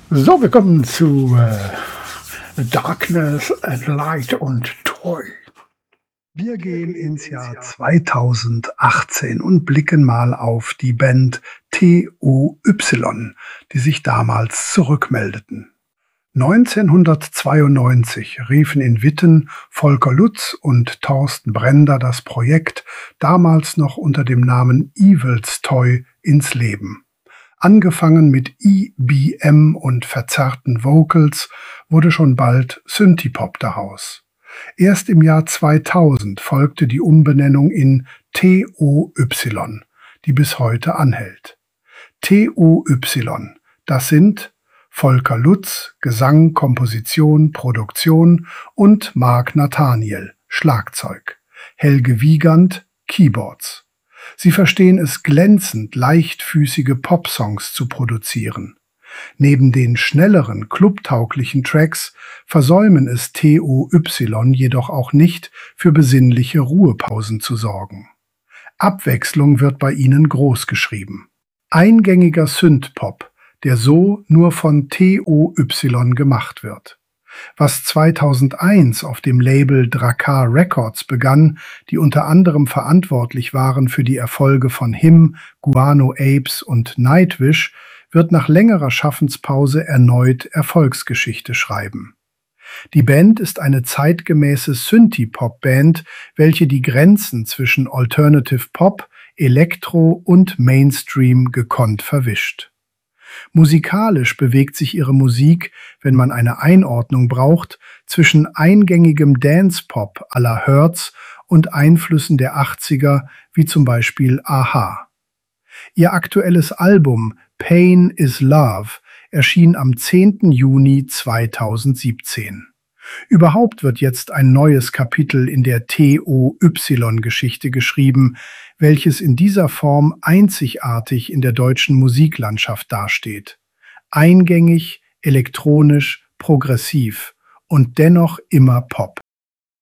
So, wir kommen zu Darkness and Light und Toy. Wir gehen ins Jahr 2018 und blicken mal auf die Band TOY, die sich damals zurückmeldeten. 1992 riefen in Witten Volker Lutz und Thorsten Brender das Projekt, damals noch unter dem Namen Evil's Toy, ins Leben. Angefangen mit EBM und verzerrten Vocals wurde schon bald Synthie-Pop daraus. Erst im Jahr 2000 folgte die Umbenennung in TOY, die bis heute anhält. TOY, das sind Volker Lutz, Gesang, Komposition, Produktion und Marc Nathaniel, Schlagzeug, Helge Wiegand, Keyboards. Sie verstehen es glänzend, leichtfüßige Popsongs zu produzieren. Neben den schnelleren, clubtauglichen Tracks versäumen es TOY jedoch auch nicht, für besinnliche Ruhepausen zu sorgen. Abwechslung wird bei ihnen groß geschrieben. Eingängiger Synthpop, der so nur von TOY gemacht wird. Was 2001 auf dem Label Drakkar Records begann, die unter anderem verantwortlich waren für die Erfolge von Him, Guano Apes und Nightwish, wird nach längerer Schaffenspause erneut Erfolgsgeschichte schreiben. Die Band ist eine zeitgemäße Synthie-Pop-Band, welche die Grenzen zwischen Alternative Pop, Elektro und Mainstream gekonnt verwischt. Musikalisch bewegt sich ihre Musik, wenn man eine Einordnung braucht, zwischen eingängigem Dance-Pop à la Hertz und Einflüssen der 80er, wie zum Beispiel a-ha. Ihr aktuelles Album Pain is Love erschien am 10. Juni 2017. Überhaupt wird jetzt ein neues Kapitel in der TOY-Geschichte geschrieben, welches in dieser Form einzigartig in der deutschen Musiklandschaft dasteht. Eingängig, elektronisch, progressiv und dennoch immer Pop.